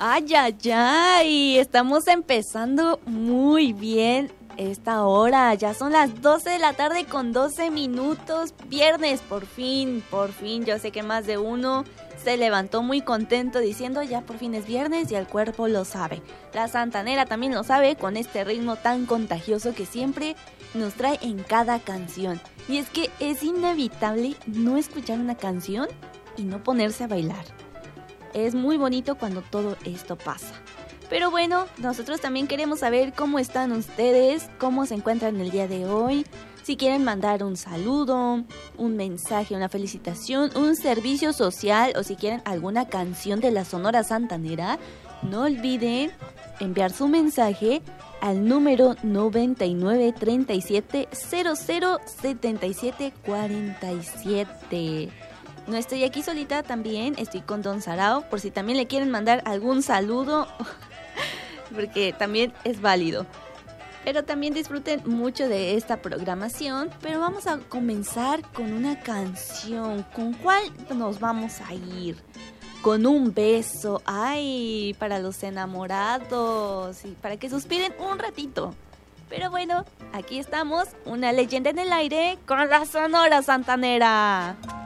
Ay, ay, ay, estamos empezando muy bien esta hora. Ya son las 12 de la tarde con 12 minutos. Viernes, por fin. Yo sé que más de uno se levantó muy contento diciendo ya por fin es viernes y el cuerpo lo sabe. La Santanera también lo sabe con este ritmo tan contagioso que siempre nos trae en cada canción. Y es que es inevitable no escuchar una canción y no ponerse a bailar. Es muy bonito cuando todo esto pasa. Pero bueno, nosotros también queremos saber cómo están ustedes, cómo se encuentran el día de hoy. Si quieren mandar un saludo, un mensaje, una felicitación, un servicio social o si quieren alguna canción de la Sonora Santanera, no olviden enviar su mensaje al número 9937007747. No estoy aquí solita también, estoy con Don Sarao, por si también le quieren mandar algún saludo, porque también es válido. Pero también disfruten mucho de esta programación, pero vamos a comenzar con una canción. ¿Con cuál nos vamos a ir? Con un beso, ay, para los enamorados y para que suspiren un ratito. Pero bueno, aquí estamos, una leyenda en el aire con la Sonora Santanera.